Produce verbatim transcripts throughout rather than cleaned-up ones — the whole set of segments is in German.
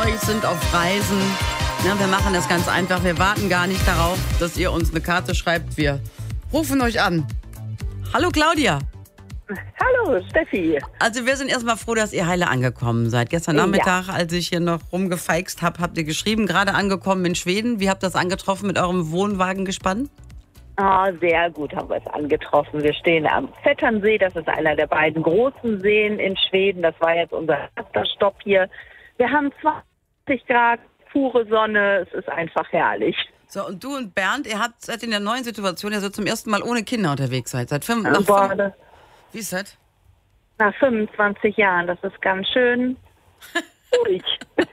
euch sind auf Reisen. Ja, wir machen das ganz einfach. Wir warten gar nicht darauf, dass ihr uns eine Karte schreibt. Wir rufen euch an. Hallo Claudia. Hallo Steffi. Also wir sind erstmal froh, dass ihr heile angekommen seid. Gestern Nachmittag, ja. als ich hier noch rumgefeixt habe, habt ihr geschrieben, gerade angekommen in Schweden. Wie habt ihr das angetroffen mit eurem Wohnwagengespann? Ah, sehr gut haben wir es angetroffen. Wir stehen am Vetternsee, das ist einer der beiden großen Seen in Schweden. Das war jetzt unser erster Stopp hier. Wir haben zwanzig Grad, pure Sonne, es ist einfach herrlich. So, und du und Bernd, ihr habt seid in der neuen Situation, ihr seid zum ersten Mal ohne Kinder unterwegs seid. Seit fünf, nach Boah, fünf, wie ist das? Nach fünfundzwanzig Jahren, das ist ganz schön ruhig.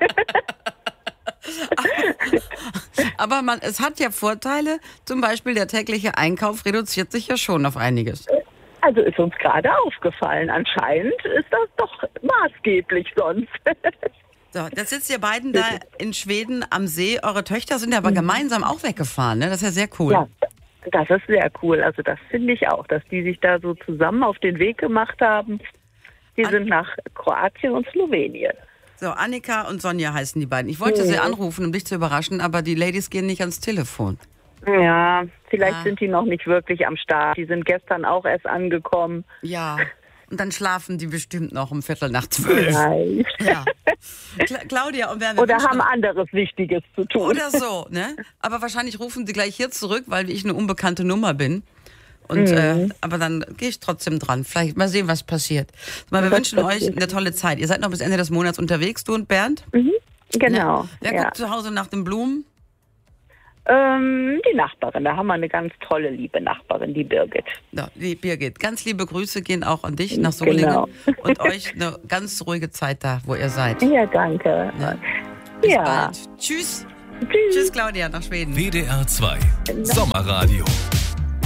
Aber man, es hat ja Vorteile, zum Beispiel der tägliche Einkauf reduziert sich ja schon auf einiges. Also ist uns gerade aufgefallen, anscheinend ist das doch maßgeblich sonst. So, jetzt sitzt ihr beiden da in Schweden am See. Eure Töchter sind ja aber mhm. gemeinsam auch weggefahren, ne? Das ist ja sehr cool. Ja, das ist sehr cool. Also das finde ich auch, dass die sich da so zusammen auf den Weg gemacht haben. Die An- sind nach Kroatien und Slowenien. So, Annika und Sonja heißen die beiden. Ich wollte mhm. sie anrufen, um dich zu überraschen, aber die Ladies gehen nicht ans Telefon. Ja, vielleicht ah. sind die noch nicht wirklich am Start. Die sind gestern auch erst angekommen. Ja, und dann schlafen die bestimmt noch um Viertel nach zwölf. Nein. Ja. Cla- Claudia, und wer Oder haben anderes Wichtiges zu tun. Oder so, ne? Aber wahrscheinlich rufen sie gleich hier zurück, weil ich eine unbekannte Nummer bin. Und, mhm. äh, aber dann gehe ich trotzdem dran. Vielleicht mal sehen, was passiert. Mal, wir was wünschen passiert. euch eine tolle Zeit. Ihr seid noch bis Ende des Monats unterwegs, du und Bernd? Mhm. Genau. Ne? Wer ja. guckt zu Hause nach den Blumen? Ähm, die Nachbarin. Da haben wir eine ganz tolle, liebe Nachbarin, die Birgit. Ja, die Birgit. Ganz liebe Grüße gehen auch an dich nach Solingen. Genau. Und euch eine ganz ruhige Zeit da, wo ihr seid. Ja, danke. Ne? Bis ja. bald. Tschüss. Tschüss. Tschüss, Claudia, nach Schweden. W D R zwei Sommerradio.